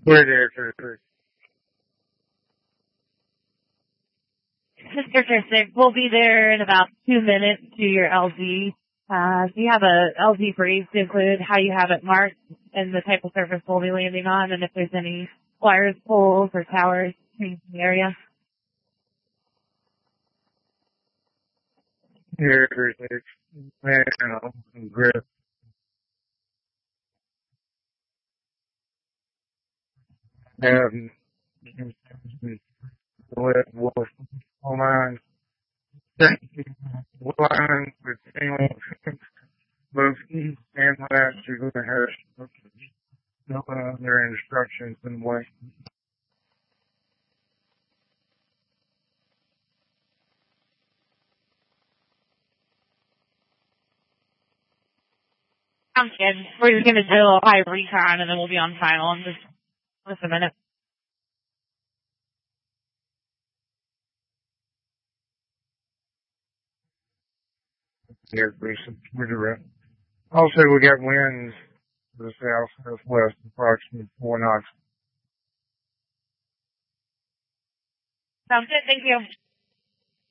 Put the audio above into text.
We're there for Mr. Christick, we'll be there in about 2 minutes to your LG. Do you have a LG brief to include how you have it marked and the type of surface we'll be landing on, and if there's any wires, poles, or towers in the area? here, grip. Wolf line, line with single, both east and west, you're going to have no other instructions in the way. Sounds good. We're just going to do a little high recon, and then we'll be on final in just a minute. Yeah, we're direct. Also, we got winds to the south, southwest, approximately 4 knots. Sounds good. Thank you.